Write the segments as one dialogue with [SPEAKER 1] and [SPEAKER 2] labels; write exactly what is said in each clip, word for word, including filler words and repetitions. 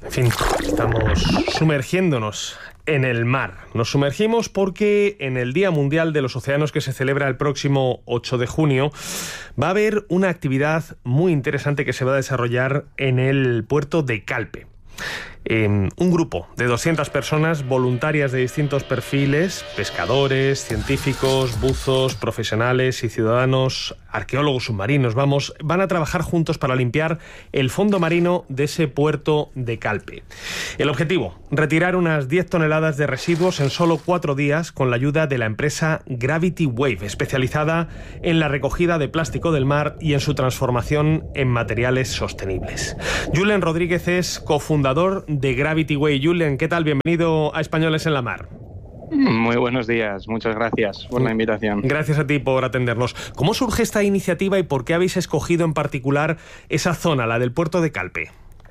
[SPEAKER 1] En fin, estamos sumergiéndonos en el mar. Nos sumergimos porque en el Día Mundial de los Océanos, que se celebra el próximo ocho de junio, va a haber una actividad muy interesante que se va a desarrollar en el puerto de Calpe. Eh, un grupo de doscientas personas voluntarias de distintos perfiles, pescadores, científicos, buzos, profesionales y ciudadanos, arqueólogos submarinos, vamos, van a trabajar juntos para limpiar el fondo marino de ese puerto de Calpe. El objetivo, retirar unas diez toneladas de residuos en solo cuatro días con la ayuda de la empresa Gravity Wave, especializada en la recogida de plástico del mar y en su transformación en materiales sostenibles. Julen Rodríguez es cofundador de Gravity Wave. Julen, ¿qué tal? Bienvenido a Españoles en la Mar.
[SPEAKER 2] Muy buenos días, muchas gracias por la invitación.
[SPEAKER 1] Gracias a ti por atendernos. ¿Cómo surge esta iniciativa y por qué habéis escogido en particular esa zona, la del puerto de Calpe?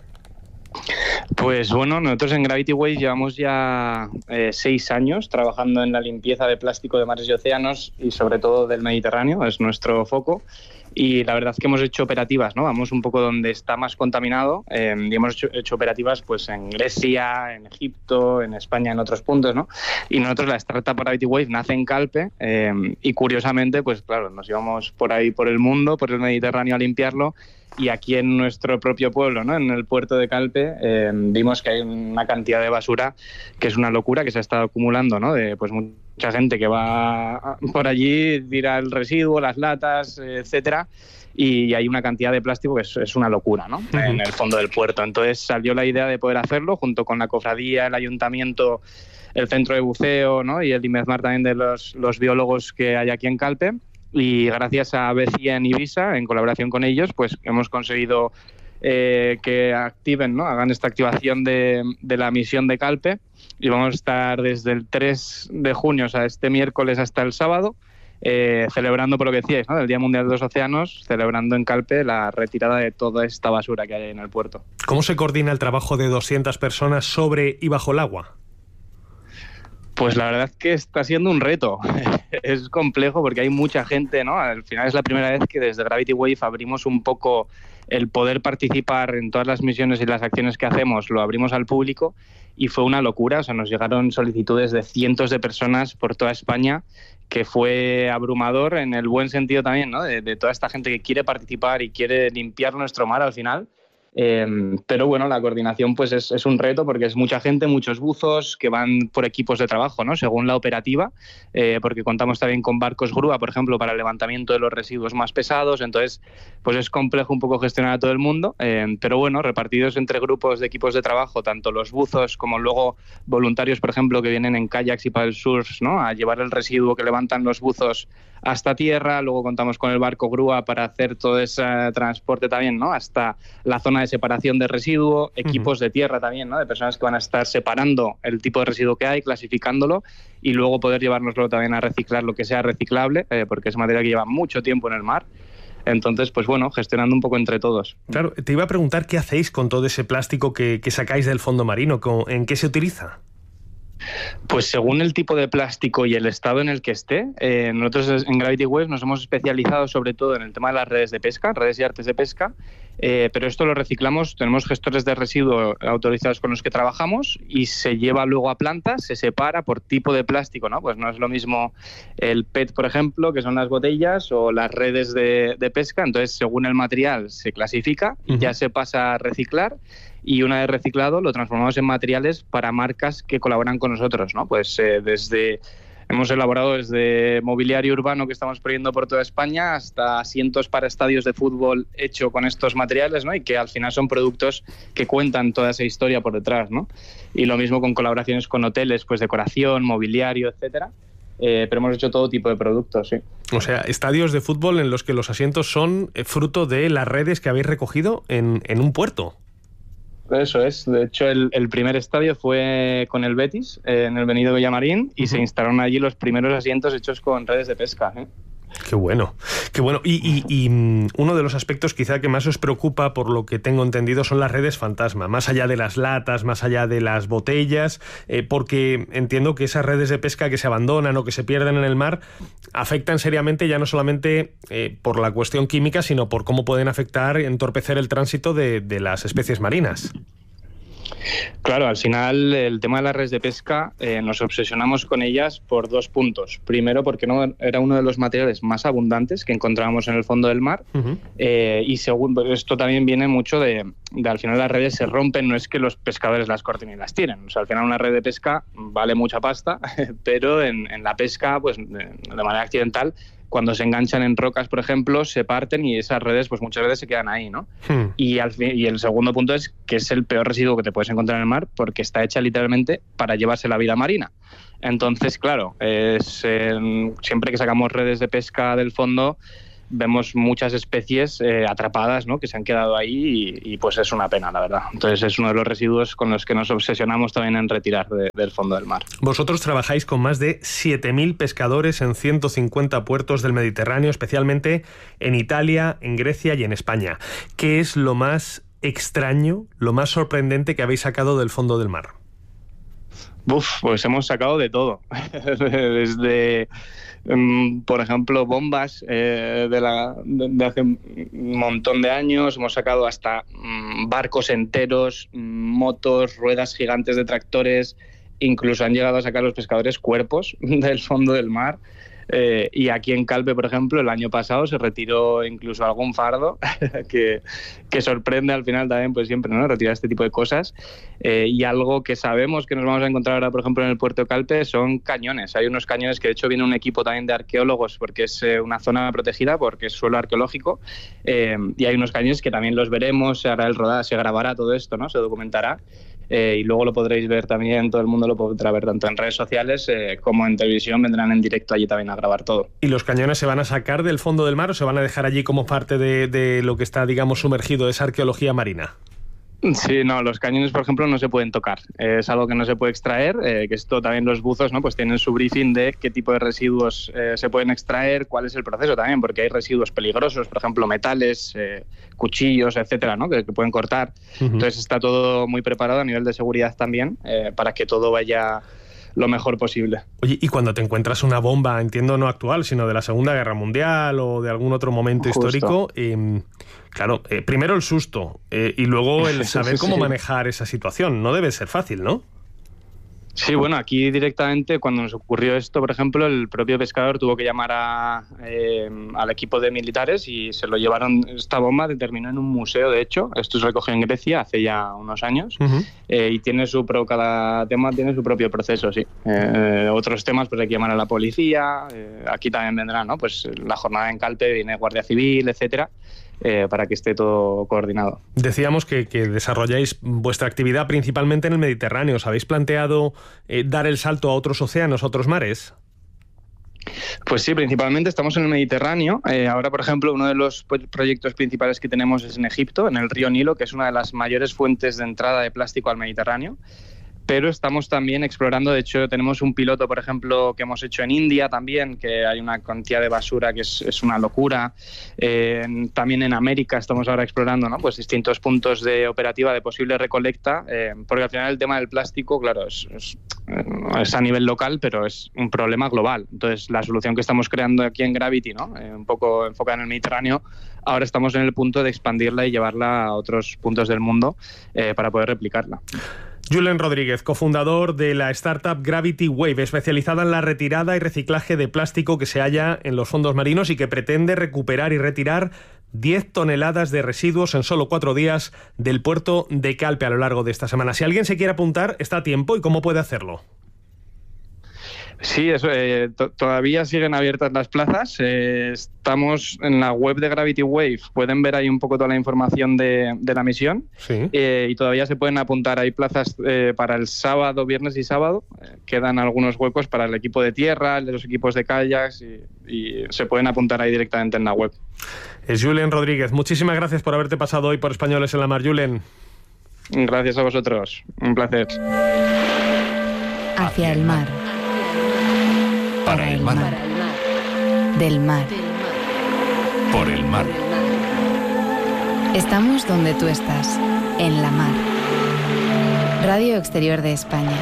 [SPEAKER 2] Pues bueno, nosotros en Gravity Wave llevamos ya eh, seis años trabajando en la limpieza de plástico de mares y océanos y sobre todo del Mediterráneo, es nuestro foco. Y la verdad es que hemos hecho operativas, ¿no? Vamos un poco donde está más contaminado eh, y hemos hecho, hecho operativas pues en Grecia, en Egipto, en España, en otros puntos, ¿no? Y nosotros, la startup Gravity Wave nace en Calpe eh, y curiosamente, pues claro, nos íbamos por ahí por el mundo, por el Mediterráneo a limpiarlo. Y aquí en nuestro propio pueblo, ¿no? En el puerto de Calpe, eh, vimos que hay una cantidad de basura que es una locura, que se ha estado acumulando, ¿no? De pues mucha gente que va por allí, tira el residuo, las latas, etcétera, y hay una cantidad de plástico que es, es una locura, ¿no? Uh-huh. En el fondo del puerto. Entonces salió la idea de poder hacerlo junto con la cofradía, el ayuntamiento, el centro de buceo, ¿no? Y el IMEDMAR también de los, los biólogos que hay aquí en Calpe. Y gracias a B C I en Ibiza, en colaboración con ellos, pues hemos conseguido eh, que activen, ¿no? Hagan esta activación de, de la misión de Calpe. Y vamos a estar desde el tres de junio, o sea, este miércoles hasta el sábado, eh, celebrando, por lo que decíais, ¿no? Del Día Mundial de los Océanos, celebrando en Calpe la retirada de toda esta basura que hay en el puerto.
[SPEAKER 1] ¿Cómo se coordina el trabajo de doscientas personas sobre y bajo el agua?
[SPEAKER 2] Pues la verdad es que está siendo un reto. Es complejo porque hay mucha gente, ¿no? Al final es la primera vez que desde Gravity Wave abrimos un poco el poder participar en todas las misiones y las acciones que hacemos, lo abrimos al público y fue una locura. O sea, nos llegaron solicitudes de cientos de personas por toda España, que fue abrumador en el buen sentido también, ¿no? De, de toda esta gente que quiere participar y quiere limpiar nuestro mar al final. Eh, pero bueno, la coordinación pues es, es un reto porque es mucha gente, muchos buzos que van por equipos de trabajo, ¿no? Según la operativa, eh, porque contamos también con barcos grúa, por ejemplo, para el levantamiento de los residuos más pesados. Entonces pues es complejo un poco gestionar a todo el mundo, eh, pero bueno, repartidos entre grupos de equipos de trabajo, tanto los buzos como luego voluntarios, por ejemplo, que vienen en kayaks y paddle surfs, ¿no? A llevar el residuo que levantan los buzos hasta tierra. Luego contamos con el barco grúa para hacer todo ese transporte también, ¿no? Hasta la zona de separación de residuo, equipos uh-huh. de tierra también, ¿no? De personas que van a estar separando el tipo de residuo que hay, clasificándolo y luego poder llevárnoslo también a reciclar lo que sea reciclable, eh, porque es material que lleva mucho tiempo en el mar. Entonces, pues bueno, gestionando un poco entre todos.
[SPEAKER 1] Claro, te iba a preguntar qué hacéis con todo ese plástico que, que sacáis del fondo marino, ¿en qué se utiliza?
[SPEAKER 2] Pues según el tipo de plástico y el estado en el que esté, eh, nosotros en Gravity Wave nos hemos especializado sobre todo en el tema de las redes de pesca, redes y artes de pesca, eh, pero esto lo reciclamos, tenemos gestores de residuos autorizados con los que trabajamos y se lleva luego a plantas, se separa por tipo de plástico, ¿no? Pues no es lo mismo el P E T, por ejemplo, que son las botellas, o las redes de, de pesca. Entonces, según el material se clasifica y uh-huh. ya se pasa a reciclar. Y una vez reciclado lo transformamos en materiales para marcas que colaboran con nosotros, ¿no? Pues eh, desde hemos elaborado desde mobiliario urbano que estamos poniendo por toda España hasta asientos para estadios de fútbol hecho con estos materiales, ¿no? Y que al final son productos que cuentan toda esa historia por detrás, ¿no? Y lo mismo con colaboraciones con hoteles, pues decoración, mobiliario, etcétera. Eh, pero hemos hecho todo tipo de productos, sí.
[SPEAKER 1] O sea, estadios de fútbol en los que los asientos son fruto de las redes que habéis recogido en, en un puerto.
[SPEAKER 2] Eso es. De hecho, el, el primer estadio fue con el Betis, eh, en el Benito Villamarín, y uh-huh. se instalaron allí los primeros asientos hechos con redes de pesca, ¿eh?
[SPEAKER 1] Qué bueno, qué bueno. Y, y, y uno de los aspectos quizá que más os preocupa, por lo que tengo entendido, son las redes fantasma, más allá de las latas, más allá de las botellas, eh, porque entiendo que esas redes de pesca que se abandonan o que se pierden en el mar afectan seriamente ya no solamente eh, por la cuestión química, sino por cómo pueden afectar y entorpecer el tránsito de, de las especies marinas.
[SPEAKER 2] Claro, al final el tema de las redes de pesca eh, nos obsesionamos con ellas por dos puntos. Primero, porque no era uno de los materiales más abundantes que encontrábamos en el fondo del mar. Uh-huh. eh, y segundo, esto también viene mucho de, de al final las redes se rompen, no es que los pescadores las corten y las tiren. O sea, al final una red de pesca vale mucha pasta, pero en, en la pesca, pues de, de manera accidental, cuando se enganchan en rocas, por ejemplo, se parten y esas redes pues muchas veces se quedan ahí, ¿no? Hmm. Y, al, y el segundo punto es que es el peor residuo que te puedes encontrar en el mar porque está hecha literalmente para llevarse la vida marina. Entonces, claro, es, eh, siempre que sacamos redes de pesca del fondo vemos muchas especies eh, atrapadas, ¿no? Que se han quedado ahí y, y pues es una pena, la verdad. Entonces es uno de los residuos con los que nos obsesionamos también en retirar de, del fondo del mar.
[SPEAKER 1] Vosotros trabajáis con más de siete mil pescadores en ciento cincuenta puertos del Mediterráneo, especialmente en Italia, en Grecia y en España. ¿Qué es lo más extraño, lo más sorprendente que habéis sacado del fondo del mar?
[SPEAKER 2] Uf, pues hemos sacado de todo. Desde... por ejemplo, bombas eh, de, la, de, de hace un montón de años, hemos sacado hasta mm, barcos enteros, motos, ruedas gigantes de tractores, incluso han llegado a sacar los pescadores cuerpos del fondo del mar. Eh, y aquí en Calpe, por ejemplo, el año pasado se retiró incluso algún fardo que, que sorprende al final también, pues siempre, ¿no? Retirar este tipo de cosas. Eh, y algo que sabemos que nos vamos a encontrar ahora, por ejemplo, en el puerto de Calpe son cañones. Hay unos cañones que de hecho viene un equipo también de arqueólogos porque es eh, una zona protegida, porque es suelo arqueológico. Eh, y hay unos cañones que también los veremos, se hará el rodaje, se grabará todo esto, ¿no? Se documentará. Eh, y luego lo podréis ver también, todo el mundo lo podrá ver tanto en redes sociales eh, como en televisión, vendrán en directo allí también a grabar todo.
[SPEAKER 1] ¿Y los cañones se van a sacar del fondo del mar o se van a dejar allí como parte de, de lo que está, digamos, sumergido, esa arqueología marina?
[SPEAKER 2] Sí, no, los cañones, por ejemplo, no se pueden tocar. Eh, es algo que no se puede extraer, eh, que esto también los buzos, ¿no? Pues tienen su briefing de qué tipo de residuos eh, se pueden extraer, cuál es el proceso también, porque hay residuos peligrosos, por ejemplo, metales, eh, cuchillos, etcétera, ¿no? Que, que pueden cortar. Uh-huh. Entonces está todo muy preparado a nivel de seguridad también, eh, para que todo vaya lo mejor posible.
[SPEAKER 1] Oye, y cuando te encuentras una bomba, entiendo no actual, sino de la Segunda Guerra Mundial o de algún otro momento Justo. histórico, eh, claro, eh, primero el susto eh, y luego el saber cómo sí. manejar esa situación. No debe ser fácil, ¿no?
[SPEAKER 2] Sí, bueno, aquí directamente cuando nos ocurrió esto, por ejemplo, el propio pescador tuvo que llamar a, eh, al equipo de militares y se lo llevaron. Esta bomba terminó en un museo, de hecho. Esto se recogió en Grecia hace ya unos años. Uh-huh. eh, y tiene su pro, cada tema tiene su propio proceso, sí. Eh, otros temas, pues hay que llamar a la policía. Eh, aquí también vendrá, ¿no? Pues la jornada en Calpe viene Guardia Civil, etcétera. Eh, para que esté todo coordinado.
[SPEAKER 1] Decíamos que, que desarrolláis vuestra actividad principalmente en el Mediterráneo. ¿Os habéis planteado eh, dar el salto a otros océanos, a otros mares?
[SPEAKER 2] Pues sí, principalmente estamos en el Mediterráneo. Eh, ahora, por ejemplo, uno de los proyectos principales que tenemos es en Egipto, en el río Nilo, que es una de las mayores fuentes de entrada de plástico al Mediterráneo. Pero estamos también explorando, de hecho tenemos un piloto, por ejemplo, que hemos hecho en India también, que hay una cantidad de basura que es, es una locura. Eh, también en América estamos ahora explorando, ¿no? Pues distintos puntos de operativa de posible recolecta, eh, porque al final el tema del plástico, claro, es, es, es a nivel local, pero es un problema global. Entonces la solución que estamos creando aquí en Gravity, ¿no? Eh, un poco enfocada en el Mediterráneo, ahora estamos en el punto de expandirla y llevarla a otros puntos del mundo eh, para poder replicarla.
[SPEAKER 1] Julen Rodríguez, cofundador de la startup Gravity Wave, especializada en la retirada y reciclaje de plástico que se halla en los fondos marinos y que pretende recuperar y retirar diez toneladas de residuos en solo cuatro días del puerto de Calpe a lo largo de esta semana. Si alguien se quiere apuntar, está a tiempo. ¿Y cómo puede hacerlo?
[SPEAKER 2] Sí, eso, eh, to- todavía siguen abiertas las plazas. Eh, estamos en la web de Gravity Wave. Pueden ver ahí un poco toda la información de, de la misión. Sí. Eh, y todavía se pueden apuntar. Hay plazas eh, para el sábado, viernes y sábado. Eh, quedan algunos huecos para el equipo de tierra, el de los equipos de kayaks y, y se pueden apuntar ahí directamente en la web.
[SPEAKER 1] Es Julen Rodríguez. Muchísimas gracias por haberte pasado hoy por Españoles en la Mar, Julen.
[SPEAKER 2] Gracias a vosotros. Un placer.
[SPEAKER 3] Hacia el mar.
[SPEAKER 4] Para el mar.
[SPEAKER 3] Del mar.
[SPEAKER 4] Por el mar.
[SPEAKER 3] Estamos donde tú estás, en la mar. Radio Exterior de España.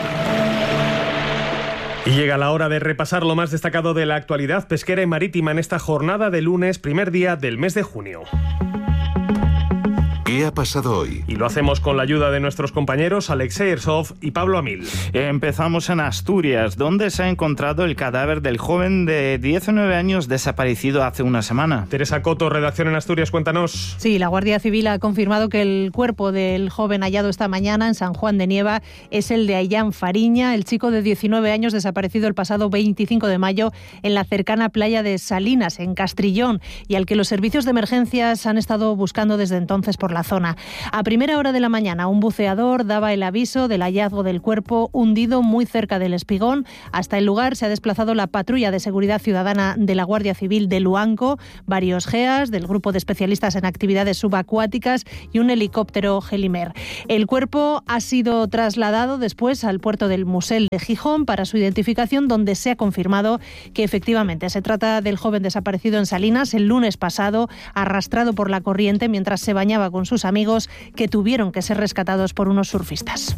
[SPEAKER 1] Y llega la hora de repasar lo más destacado de la actualidad pesquera y marítima en esta jornada de lunes, primer día del mes de junio.
[SPEAKER 4] ¿Qué
[SPEAKER 5] ¿Qué ha pasado hoy?
[SPEAKER 1] Y lo hacemos con la ayuda de nuestros compañeros Alexei Ersov y Pablo Amil.
[SPEAKER 6] Empezamos en Asturias, donde se ha encontrado el cadáver del joven de diecinueve años desaparecido hace una semana.
[SPEAKER 1] Teresa Coto, redacción en Asturias, cuéntanos.
[SPEAKER 7] Sí, la Guardia Civil ha confirmado que el cuerpo del joven hallado esta mañana en San Juan de Nieva es el de Ayán Fariña, el chico de diecinueve años desaparecido el pasado veinticinco de mayo en la cercana playa de Salinas, en Castrillón, y al que los servicios de emergencias han estado buscando desde entonces por la zona. A primera hora de la mañana, un buceador daba el aviso del hallazgo del cuerpo hundido muy cerca del Espigón. Hasta el lugar se ha desplazado la patrulla de seguridad ciudadana de la Guardia Civil de Luanco, varios G E A S del Grupo de Especialistas en Actividades Subacuáticas y un helicóptero Gelimer. El cuerpo ha sido trasladado después al puerto del Musel de Gijón para su identificación, donde se ha confirmado que efectivamente se trata del joven desaparecido en Salinas el lunes pasado, arrastrado por la corriente mientras se bañaba con sus amigos, que tuvieron que ser rescatados por unos surfistas.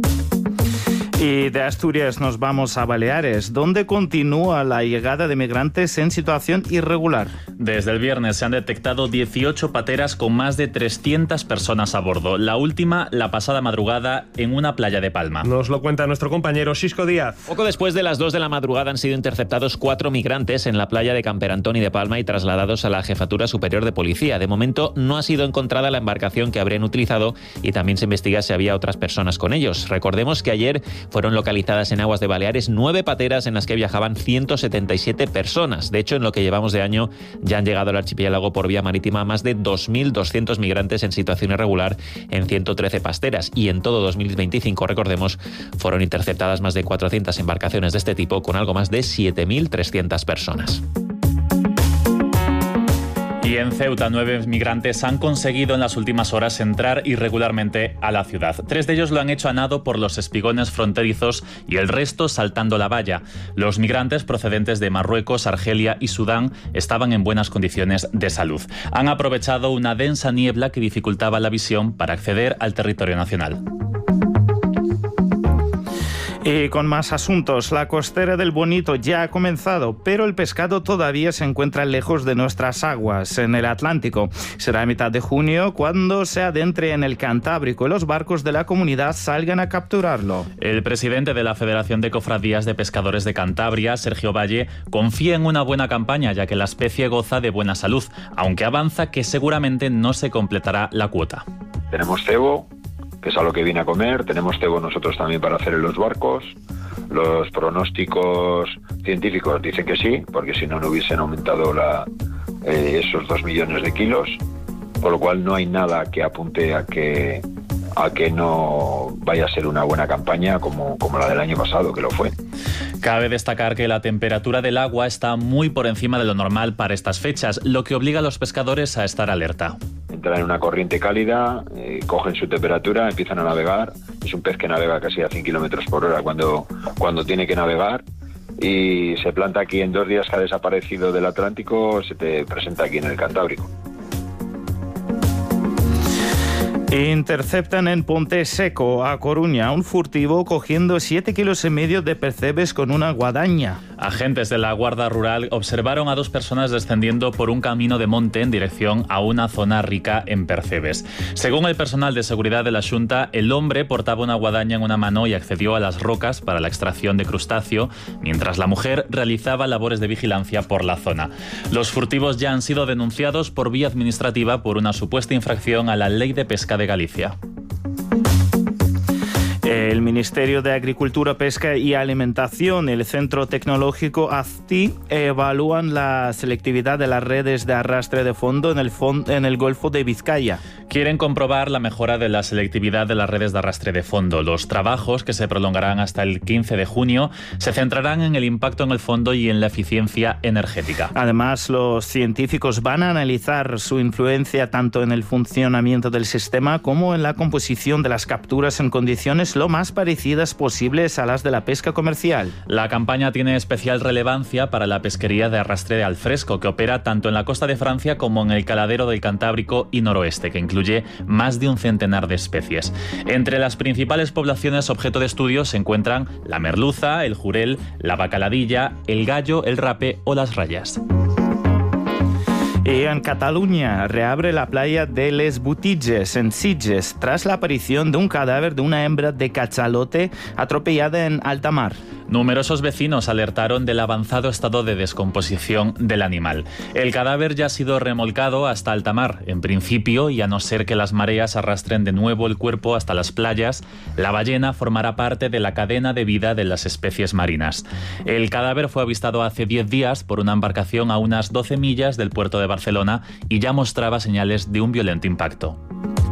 [SPEAKER 6] Y de Asturias nos vamos a Baleares, donde continúa la llegada de migrantes en situación irregular.
[SPEAKER 8] Desde el viernes se han detectado dieciocho pateras con más de trescientas personas a bordo. La última, la pasada madrugada, en una playa de Palma.
[SPEAKER 1] Nos lo cuenta nuestro compañero Xisco Díaz.
[SPEAKER 9] Poco después de las dos de la madrugada han sido interceptados cuatro migrantes en la playa de Camperantón y de Palma y trasladados a la Jefatura Superior de Policía. De momento no ha sido encontrada la embarcación que habrían utilizado y también se investiga si había otras personas con ellos. Recordemos que ayer fueron localizadas en aguas de Baleares nueve pateras en las que viajaban ciento setenta y siete personas. De hecho, en lo que llevamos de año ya han llegado al archipiélago por vía marítima más de dos mil doscientos migrantes en situación irregular en ciento trece pasteras. Y en todo dos mil veinticinco, recordemos, fueron interceptadas más de cuatrocientas embarcaciones de este tipo con algo más de siete mil trescientas personas.
[SPEAKER 8] Y en Ceuta, nueve migrantes han conseguido en las últimas horas entrar irregularmente a la ciudad. Tres de ellos lo han hecho a nado por los espigones fronterizos y el resto saltando la valla. Los migrantes procedentes de Marruecos, Argelia y Sudán estaban en buenas condiciones de salud. Han aprovechado una densa niebla que dificultaba la visión para acceder al territorio nacional.
[SPEAKER 6] Y con más asuntos, la costera del Bonito ya ha comenzado, pero el pescado todavía se encuentra lejos de nuestras aguas, en el Atlántico. Será a mitad de junio cuando se adentre en el Cantábrico y los barcos de la comunidad salgan a capturarlo.
[SPEAKER 8] El presidente de la Federación de Cofradías de Pescadores de Cantabria, Sergio Valle, confía en una buena campaña, ya que la especie goza de buena salud, aunque avanza que seguramente no se completará la cuota.
[SPEAKER 10] Tenemos cebo, que es a lo que viene a comer, tenemos cebo nosotros también para hacer en los barcos. Los pronósticos científicos dicen que sí, porque si no, no hubiesen aumentado la, eh, esos dos millones de kilos, por lo cual no hay nada que apunte a que, a que no vaya a ser una buena campaña como, como la del año pasado, que lo fue.
[SPEAKER 8] Cabe destacar que la temperatura del agua está muy por encima de lo normal para estas fechas, lo que obliga a los pescadores a estar alerta.
[SPEAKER 10] Entran en una corriente cálida, eh, cogen su temperatura, empiezan a navegar. Es un pez que navega casi a cien kilómetros por hora cuando, cuando tiene que navegar, y se planta aquí en dos días que ha desaparecido del Atlántico, se te presenta aquí en el Cantábrico.
[SPEAKER 6] Interceptan en Ponte Seco, a Coruña, un furtivo cogiendo siete kilos y medio de percebes con una guadaña.
[SPEAKER 8] Agentes de la Guardia Rural observaron a dos personas descendiendo por un camino de monte en dirección a una zona rica en percebes. Según el personal de seguridad de la Xunta, el hombre portaba una guadaña en una mano y accedió a las rocas para la extracción de crustáceo, mientras la mujer realizaba labores de vigilancia por la zona. Los furtivos ya han sido denunciados por vía administrativa por una supuesta infracción a la Ley de Pesca de Galicia.
[SPEAKER 6] El Ministerio de Agricultura, Pesca y Alimentación y el Centro Tecnológico AZTI evalúan la selectividad de las redes de arrastre de fondo en el, fond- en el Golfo de Vizcaya.
[SPEAKER 8] Quieren comprobar la mejora de la selectividad de las redes de arrastre de fondo. Los trabajos, que se prolongarán hasta el quince de junio, se centrarán en el impacto en el fondo y en la eficiencia energética.
[SPEAKER 6] Además, los científicos van a analizar su influencia tanto en el funcionamiento del sistema como en la composición de las capturas en condiciones lo más parecidas posibles a las de la pesca comercial.
[SPEAKER 8] La campaña tiene especial relevancia para la pesquería de arrastre al fresco, que opera tanto en la costa de Francia como en el caladero del Cantábrico y noroeste, que incluye más de un centenar de especies. Entre las principales poblaciones objeto de estudio se encuentran la merluza, el jurel, la bacaladilla, el gallo, el rape o las rayas.
[SPEAKER 6] Y en Cataluña reabre la playa de Les Botigues, en Sitges, tras la aparición de un cadáver de una hembra de cachalote atropellada en alta mar.
[SPEAKER 8] Numerosos vecinos alertaron del avanzado estado de descomposición del animal. El cadáver ya ha sido remolcado hasta alta mar. En principio, y a no ser que las mareas arrastren de nuevo el cuerpo hasta las playas, la ballena formará parte de la cadena de vida de las especies marinas. El cadáver fue avistado hace diez días por una embarcación a unas doce millas del puerto de Barcelona y ya mostraba señales de un violento impacto.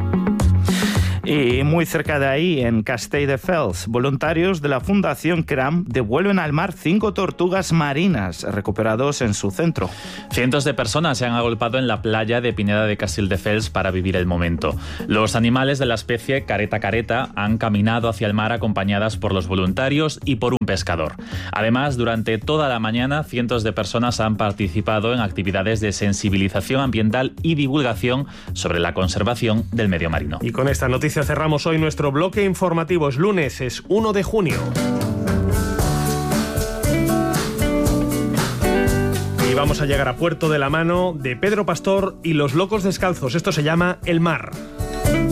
[SPEAKER 6] Y muy cerca de ahí, en Castelldefels, voluntarios de la Fundación CRAM devuelven al mar cinco tortugas marinas recuperados en su centro.
[SPEAKER 8] Cientos de personas se han agolpado en la playa de Pineda de Castelldefels para vivir el momento. Los animales de la especie careta careta han caminado hacia el mar acompañadas por los voluntarios y por un pescador. Además, durante toda la mañana, cientos de personas han participado en actividades de sensibilización ambiental y divulgación sobre la conservación del medio marino.
[SPEAKER 1] Y con esta noticia cerramos hoy nuestro bloque informativo. Es lunes, es uno de junio. Y vamos a llegar a puerto de la mano de Pedro Pastor y los locos descalzos. Esto se llama El Mar.